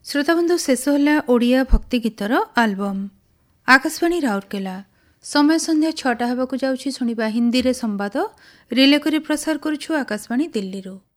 श्रोताबंधु शेष होला ओडिया भक्ति गीतर आलबम। आकाशवाणी राउरकेला समय संध्या 6टा हेबाकु जाउछि। शुणिबा हिंदी रे संवाद रिले करी प्रसार करुछु आकाशवाणी दिल्ली रो।